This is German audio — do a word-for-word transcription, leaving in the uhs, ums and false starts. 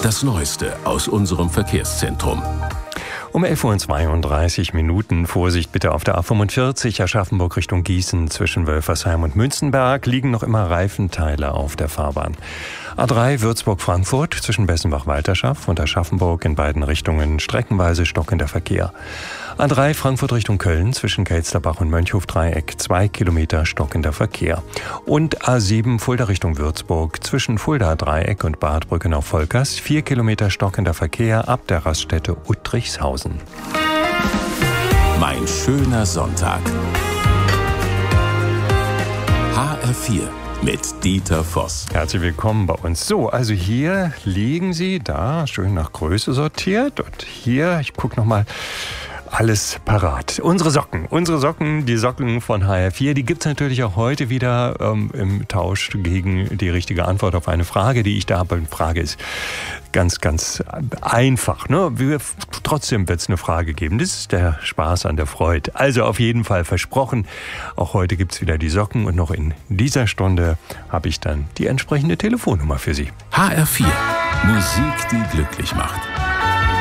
Das Neueste aus unserem Verkehrszentrum. Um elf Uhr zweiunddreißig Minuten. Vorsicht bitte auf der A fünfundvierzig Aschaffenburg Richtung Gießen. Zwischen Wölfersheim und Münzenberg liegen noch immer Reifenteile auf der Fahrbahn. A drei Würzburg-Frankfurt zwischen Bessenbach-Walterschaft und Aschaffenburg in beiden Richtungen streckenweise stockender Verkehr. A drei Frankfurt Richtung Köln zwischen Kelsterbach und Mönchhof-Dreieck zwei Kilometer stockender Verkehr. Und A sieben Fulda Richtung Würzburg zwischen Fulda-Dreieck und Bad Brückenau-Volkers vier Kilometer stockender Verkehr ab der Raststätte Uttrichshausen. Mein schöner Sonntag. H R vier mit Dieter Voss. Herzlich willkommen bei uns. So, also hier liegen sie, da, schön nach Größe sortiert. Und hier, ich gucke nochmal, alles parat. Unsere Socken, unsere Socken, die Socken von H R vier, die gibt es natürlich auch heute wieder ähm, im Tausch gegen die richtige Antwort auf eine Frage, die ich da habe. Die Frage ist ganz, ganz einfach. Ne? Wir, trotzdem wird es eine Frage geben. Das ist der Spaß an der Freude. Also auf jeden Fall versprochen, auch heute gibt es wieder die Socken und noch in dieser Stunde habe ich dann die entsprechende Telefonnummer für Sie. H R vier. Musik, die glücklich macht.